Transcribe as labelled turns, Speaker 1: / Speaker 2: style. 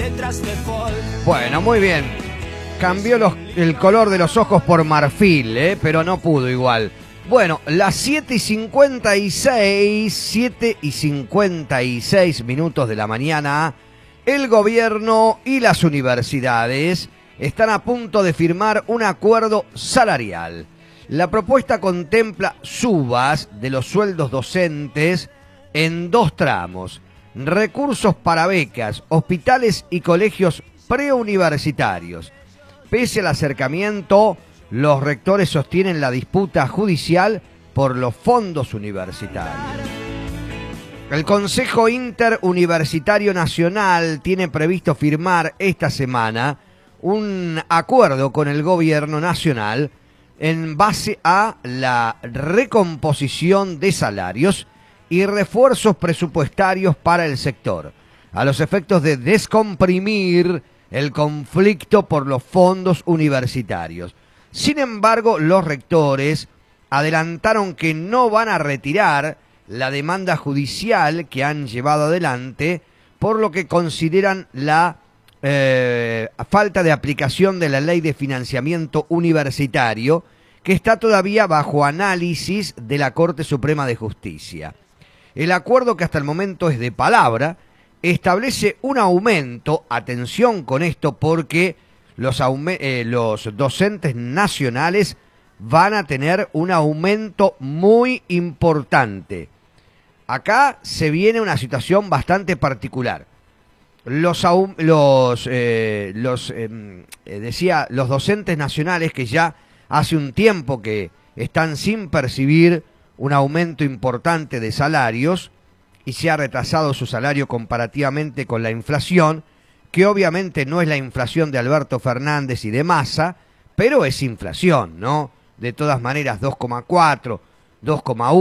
Speaker 1: letras de folk.
Speaker 2: Bueno, muy bien. Cambió el color de los ojos por marfil, pero no pudo igual. Bueno, las 7:56 minutos de la mañana, el gobierno y las universidades están a punto de firmar un acuerdo salarial. La propuesta contempla subas de los sueldos docentes en 2 tramos, recursos para becas, hospitales y colegios preuniversitarios. Pese al acercamiento, los rectores sostienen la disputa judicial por los fondos universitarios. El Consejo Interuniversitario Nacional tiene previsto firmar esta semana un acuerdo con el gobierno nacional en base a la recomposición de salarios y refuerzos presupuestarios para el sector, a los efectos de descomprimir el conflicto por los fondos universitarios. Sin embargo, los rectores adelantaron que no van a retirar la demanda judicial que han llevado adelante, por lo que consideran la falta de aplicación de la Ley de Financiamiento Universitario, que está todavía bajo análisis de la Corte Suprema de Justicia. El acuerdo, que hasta el momento es de palabra, establece un aumento, atención con esto, porque los docentes nacionales van a tener un aumento muy importante. Acá se viene una situación bastante particular. Los docentes nacionales, que ya hace un tiempo que están sin percibir un aumento importante de salarios y se ha retrasado su salario comparativamente con la inflación, que obviamente no es la inflación de Alberto Fernández y de Massa, pero es inflación, ¿no? De todas maneras, 2,4, 2,1.